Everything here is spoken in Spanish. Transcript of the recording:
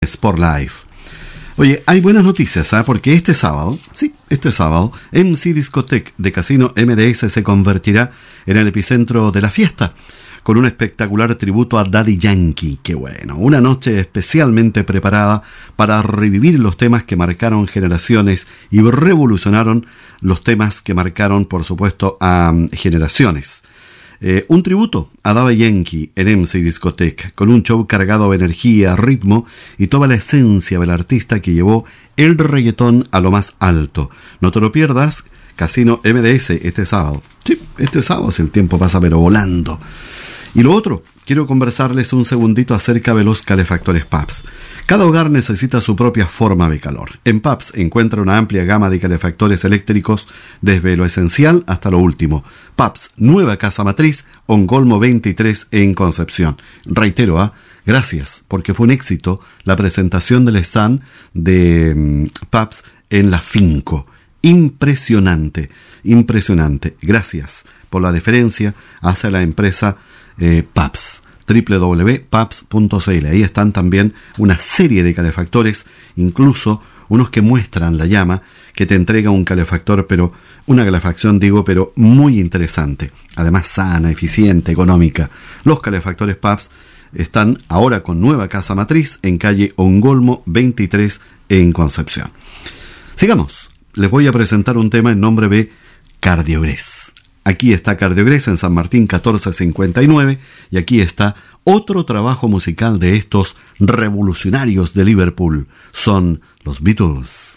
Sport Life. Oye, hay buenas noticias, porque este sábado, MC Discotech de Casino MDS se convertirá en el epicentro de la fiesta, con un espectacular tributo a Daddy Yankee. ¡Qué bueno! Una noche especialmente preparada para revivir los temas que marcaron generaciones y revolucionaron los temas que marcaron, por supuesto, a generaciones. Un tributo a Daddy Yankee en MC Discotech, con un show cargado de energía, ritmo y toda la esencia del artista que llevó el reggaetón a lo más alto. No te lo pierdas, Casino MDS este sábado. Sí, este sábado, si el tiempo pasa pero volando. Y lo otro, quiero conversarles un segundito acerca de los calefactores PAPS. Cada hogar necesita su propia forma de calor. En PAPS encuentra una amplia gama de calefactores eléctricos desde lo esencial hasta lo último. PAPS, nueva casa matriz, Ongolmo 23 en Concepción. Reitero, gracias, porque fue un éxito la presentación del stand de PAPS en la Finco. Impresionante. Gracias por la deferencia hacia la empresa PAPS, www.paps.cl. Ahí están también una serie de calefactores, incluso unos que muestran la llama, que te entrega un calefactor, pero una calefacción, pero muy interesante. Además, sana, eficiente, económica. Los calefactores PAPS están ahora con nueva casa matriz en calle Ongolmo 23 en Concepción. Sigamos. Les voy a presentar un tema en nombre de Cardiogres. Aquí está Cardiogres en San Martín 1459 y aquí está otro trabajo musical de estos revolucionarios de Liverpool. Son los Beatles.